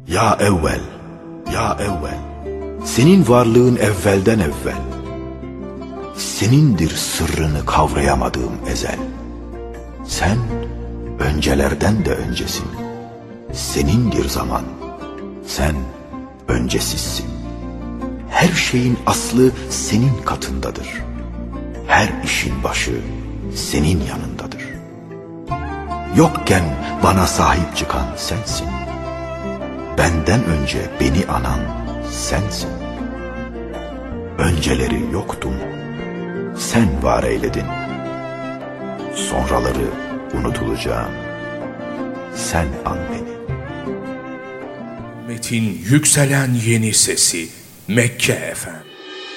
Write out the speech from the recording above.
Ya evvel, ya evvel, senin varlığın evvelden evvel. Senindir sırrını kavrayamadığım ezel. Sen öncelerden de öncesin. Senindir zaman, sen öncesizsin. Her şeyin aslı senin katındadır. Her işin başı senin yanındadır. Yokken bana sahip çıkan sensin. Benden önce beni anan sensin. Önceleri yoktum, sen var eyledin. Sonraları unutulacağım, sen an beni. Metin yükselen yeni sesi Mekke FM.